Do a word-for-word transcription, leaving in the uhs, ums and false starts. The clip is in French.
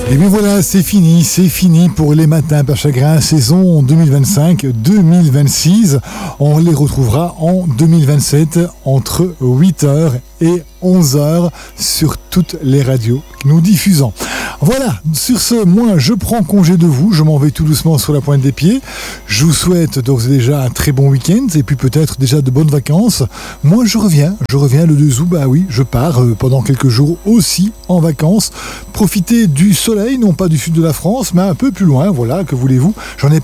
Et bien voilà, c'est fini, c'est fini pour les matins pas chagrin, saison deux mille vingt-cinq deux mille vingt-six. On les retrouvera en deux mille vingt-sept entre huit heures et onze heures sur toutes les radios que nous diffusons. Voilà, sur ce, moi je prends congé de vous, je m'en vais tout doucement sur la pointe des pieds. Je vous souhaite d'ores et déjà un très bon week-end et puis peut-être déjà de bonnes vacances. Moi je reviens, je reviens le deux août, bah oui, je pars euh, pendant quelques jours aussi en vacances. Profitez du soleil, non pas du sud de la France, mais un peu plus loin, voilà, que voulez-vous. J'en ai